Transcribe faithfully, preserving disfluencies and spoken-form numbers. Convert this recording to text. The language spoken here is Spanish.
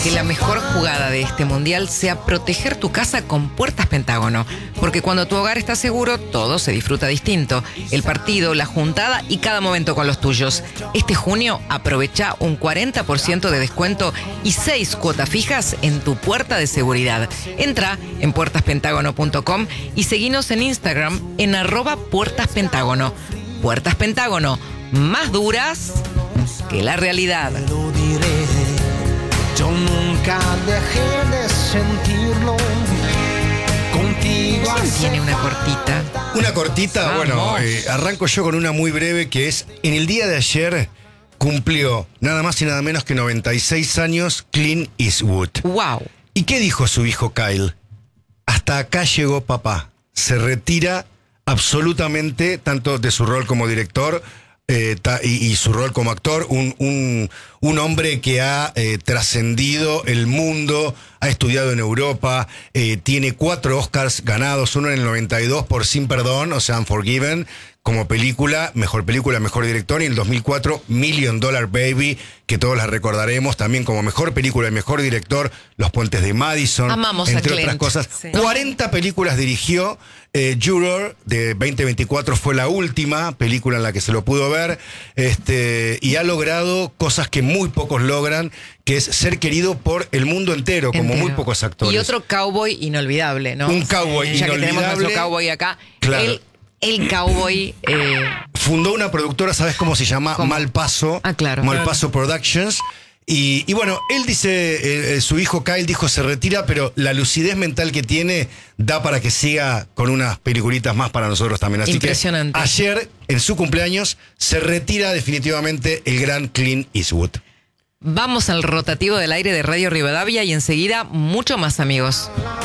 que la mejor jugada de este mundial sea proteger tu casa con Puertas Pentágono. Porque cuando tu hogar está seguro, todo se disfruta distinto. El partido, la juntada y cada momento con los tuyos. Este junio aprovecha un cuarenta por ciento de descuento y seis cuotas fijas en tu puerta de seguridad. Entra en puertas pentágono punto com y seguinos en Instagram en arroba Puertas Pentágono. Puertas Pentágono, más duras que la realidad. Lo diré, yo nunca dejé de sentirlo. Contigo. ¿Quién tiene una cortita? Una cortita, Vamos. bueno, eh, arranco yo con una muy breve que es, en el día de ayer cumplió nada más y nada menos que noventa y seis años Clint Eastwood. Wow. ¿Y qué dijo su hijo Kyle? Hasta acá llegó papá. Se retira absolutamente tanto de su rol como director eh, ta, y, y su rol como actor. Un, un, un hombre que ha eh, trascendido el mundo, ha estudiado en Europa, eh, tiene cuatro Oscars ganados, uno en el noventa y dos por Sin Perdón, o sea, Unforgiven, como película, mejor película, mejor director, y en el dos mil cuatro, Million Dollar Baby, que todos la recordaremos, también como mejor película y mejor director, Los Puentes de Madison, Amamos a entre Clint. otras cosas. Sí. cuarenta películas dirigió, eh, Juror, de veinte veinticuatro, fue la última película en la que se lo pudo ver, este, y ha logrado cosas que muy pocos logran, que es ser querido por el mundo entero, como Entero. muy pocos actores. Y otro cowboy inolvidable, ¿no? Un cowboy Ya que tenemos inolvidable. nuestro cowboy acá. Claro. El, el cowboy... Eh, Fundó una productora, ¿sabes cómo se llama? ¿Cómo? Malpaso. Ah, claro. Malpaso Productions. Y, y bueno, él dice, eh, su hijo Kyle dijo se retira, pero la lucidez mental que tiene da para que siga con unas peliculitas más para nosotros también. Así Impresionante. que ayer, en su cumpleaños, se retira definitivamente el gran Clint Eastwood. vamos al rotativo del aire de Radio Rivadavia y enseguida mucho más, amigos.